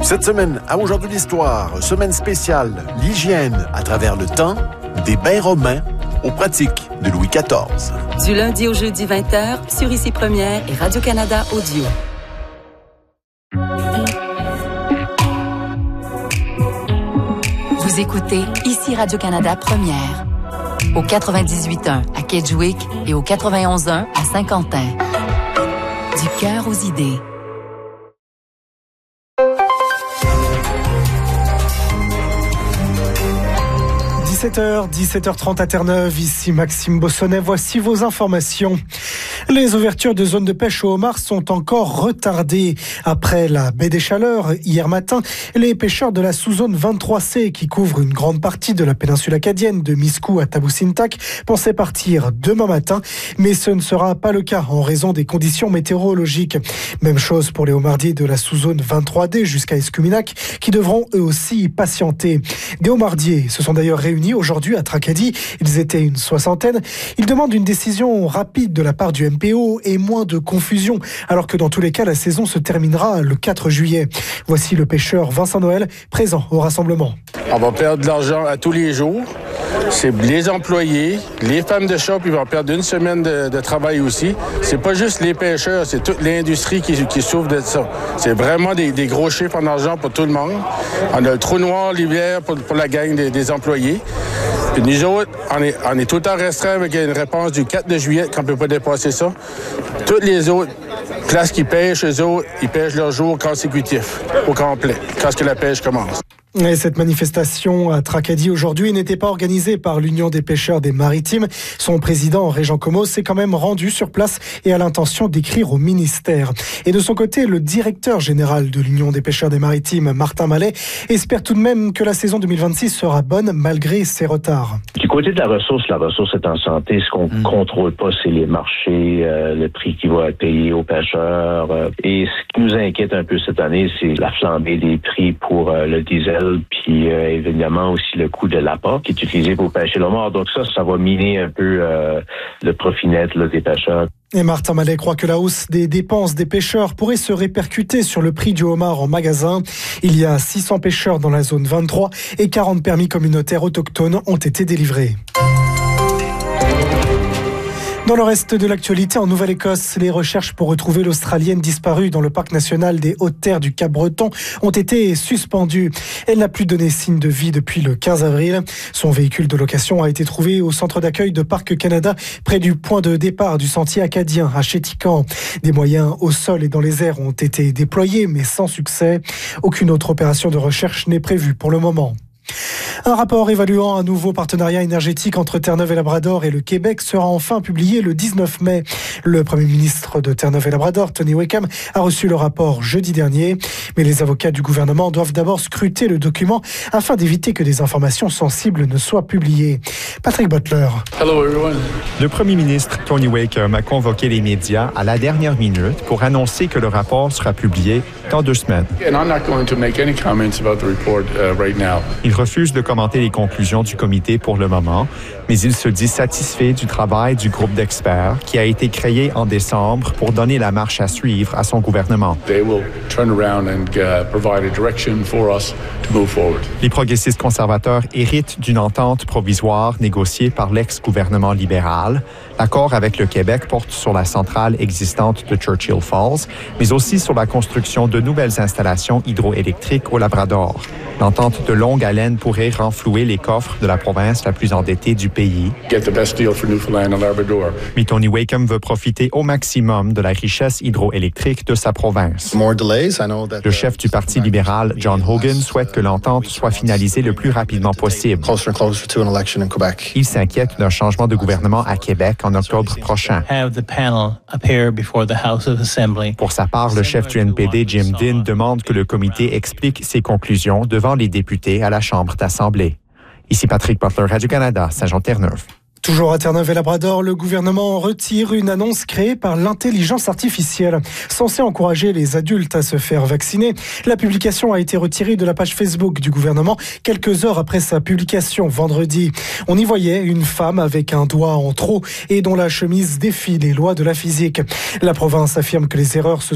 Cette semaine, à Aujourd'hui l'Histoire, semaine spéciale, l'hygiène à travers le temps, des bains romains aux pratiques de Louis XIV. Du lundi au jeudi 20h, sur Ici Première et Radio-Canada Audio. Vous écoutez Ici Radio-Canada Première. Au 98.1 à Kedgewick et au 91.1 à Saint-Quentin. Du cœur aux idées. – 17h30 à Terre-Neuve, ici Maxime Bossonnet, voici vos informations. Les ouvertures de zones de pêche au homard sont encore retardées. Après la baie des Chaleurs, hier matin, les pêcheurs de la sous-zone 23C, qui couvre une grande partie de la péninsule acadienne, de Miscou à Tabusintac, pensaient partir demain matin, mais ce ne sera pas le cas en raison des conditions météorologiques. Même chose pour les homardiers de la sous-zone 23D jusqu'à Escuminac, qui devront eux aussi patienter. Des homardiers se sont d'ailleurs réunis aujourd'hui à Tracadie. Ils étaient une soixantaine. Ils demandent une décision rapide de la part du MPO et moins de confusion, alors que dans tous les cas, la saison se terminera le 4 juillet. Voici le pêcheur Vincent Noël, présent au rassemblement. On va perdre de l'argent à tous les jours. C'est les employés, les femmes de shop, ils vont perdre une semaine de travail aussi. C'est pas juste les pêcheurs, c'est toute l'industrie qui souffre de ça. C'est vraiment des gros chiffres en argent pour tout le monde. On a le trou noir l'hiver pour la gang des employés. Puis nous autres, on est tout le temps restreint avec une réponse du 4 de juillet qu'on ne peut pas dépasser ça. Toutes les autres places qui pêchent, eux autres, ils pêchent leur jour consécutif, au complet, quand la pêche commence. Et cette manifestation à Tracadie aujourd'hui n'était pas organisée par l'Union des pêcheurs des Maritimes. Son président, Régent Comeau, s'est quand même rendu sur place et a l'intention d'écrire au ministère. Et de son côté, le directeur général de l'Union des pêcheurs des Maritimes, Martin Mallet, espère tout de même que la saison 2026 sera bonne malgré ses retards. Du côté de la ressource est en santé. Ce qu'on ne contrôle pas, c'est les marchés, le prix qui va être payé aux pêcheurs. Et ce qui nous inquiète un peu cette année, c'est la flambée des prix pour le diesel. Puis évidemment aussi le coût de l'appât qui est utilisé pour pêcher le homard. Donc ça va miner un peu le profit net des pêcheurs. Et Martin Mallet croit que la hausse des dépenses des pêcheurs pourrait se répercuter sur le prix du homard en magasin. Il y a 600 pêcheurs dans la zone 23 et 40 permis communautaires autochtones ont été délivrés. Dans le reste de l'actualité, en Nouvelle-Écosse, les recherches pour retrouver l'Australienne disparue dans le parc national des Hautes-Terres du Cap-Breton ont été suspendues. Elle n'a plus donné signe de vie depuis le 15 avril. Son véhicule de location a été trouvé au centre d'accueil de Parc Canada, près du point de départ du sentier acadien à Chéticamp. Des moyens au sol et dans les airs ont été déployés, mais sans succès. Aucune autre opération de recherche n'est prévue pour le moment. Un rapport évaluant un nouveau partenariat énergétique entre Terre-Neuve et Labrador et le Québec sera enfin publié le 19 mai. Le Premier ministre de Terre-Neuve et Labrador, Tony Wakeham, a reçu le rapport jeudi dernier. Mais les avocats du gouvernement doivent d'abord scruter le document afin d'éviter que des informations sensibles ne soient publiées. Patrick Butler. Hello everyone. Le Premier ministre Tony Wakeham a convoqué les médias à la dernière minute pour annoncer que le rapport sera publié dans 2 semaines. Il refuse de commenter les conclusions du comité pour le moment, mais il se dit satisfait du travail du groupe d'experts qui a été créé en décembre pour donner la marche à suivre à son gouvernement. Les progressistes conservateurs héritent d'une entente provisoire négociée par l'ex-gouvernement libéral. L'accord avec le Québec porte sur la centrale existante de Churchill Falls, mais aussi sur la construction de nouvelles installations hydroélectriques au Labrador. L'entente de longue haleine pourrait renflouer les coffres de la province la plus endettée du pays. Mais Tony Wakeham veut profiter au maximum de la richesse hydroélectrique de sa province. Le chef du Parti libéral, John Hogan, souhaite que l'entente soit finalisée le plus rapidement possible. Il s'inquiète d'un changement de gouvernement à Québec en octobre prochain. Pour sa part, le chef du NPD, Jim Dinn, demande que le comité explique ses conclusions devant les députés à la Chambre d'Assemblée. Ici Patrick Butler, Radio-Canada, Saint-Jean-Terre-Neuve. Toujours à Terre-Neuve et Labrador, le gouvernement retire une annonce créée par l'intelligence artificielle. Censée encourager les adultes à se faire vacciner, la publication a été retirée de la page Facebook du gouvernement quelques heures après sa publication vendredi. On y voyait une femme avec un doigt en trop et dont la chemise défie les lois de la physique. La province affirme que les erreurs se